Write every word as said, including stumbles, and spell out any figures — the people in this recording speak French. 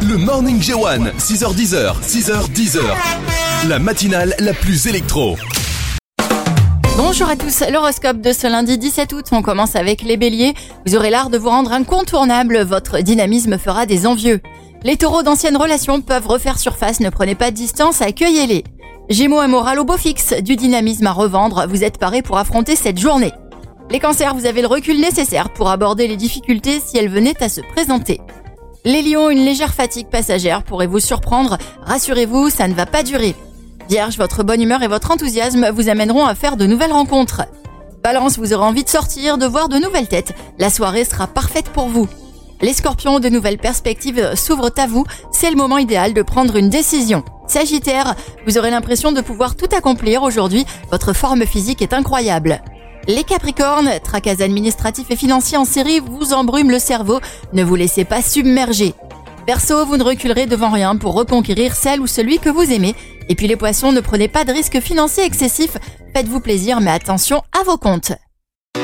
Le Morning J un, six heures dix, six heures dix. La matinale la plus électro. Bonjour à tous, l'horoscope de ce lundi dix-sept août, on commence avec les béliers. Vous aurez l'art de vous rendre incontournable, votre dynamisme fera des envieux. Les taureaux d'anciennes relations peuvent refaire surface, ne prenez pas de distance, accueillez-les. Gémeaux, un moral au beau fixe, du dynamisme à revendre, vous êtes parés pour affronter cette journée. Les cancers, vous avez le recul nécessaire pour aborder les difficultés si elles venaient à se présenter. Les lions, une légère fatigue passagère pourrait vous surprendre, rassurez-vous, ça ne va pas durer. Vierge, votre bonne humeur et votre enthousiasme vous amèneront à faire de nouvelles rencontres. Balance, vous aurez envie de sortir, de voir de nouvelles têtes, la soirée sera parfaite pour vous. Les scorpions, de nouvelles perspectives s'ouvrent à vous, c'est le moment idéal de prendre une décision. Sagittaire, vous aurez l'impression de pouvoir tout accomplir aujourd'hui, votre forme physique est incroyable. Les capricornes, tracas administratifs et financiers en série vous embrument le cerveau, ne vous laissez pas submerger. Verseau, vous ne reculerez devant rien pour reconquérir celle ou celui que vous aimez. Et puis les poissons, ne prenez pas de risques financiers excessifs, faites-vous plaisir mais attention à vos comptes.